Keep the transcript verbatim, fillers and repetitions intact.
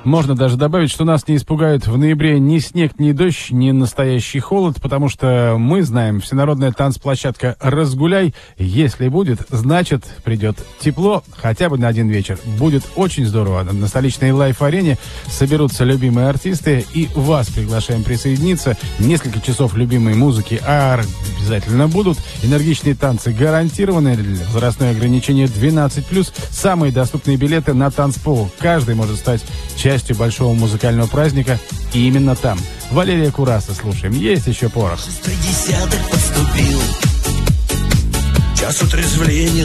Можно даже добавить, что нас не испугают в ноябре ни снег, ни дождь, ни настоящий холод, потому что мы знаем, всенародная танцплощадка «Разгуляй». Если будет, значит придет тепло, хотя бы на один вечер. Будет очень здорово. На столичной лайф-арене соберутся любимые артисты, и вас приглашаем присоединиться. Несколько часов любимой музыки а обязательно будут. Энергичные танцы гарантированы. Возрастное ограничение двенадцать плюс. Самые доступные билеты на танцпол. Каждый может стать частью большого музыкального праздника. И именно там. Валерия Кураса слушаем. Есть еще порох. Шестой десяток подступил. Час утрезвления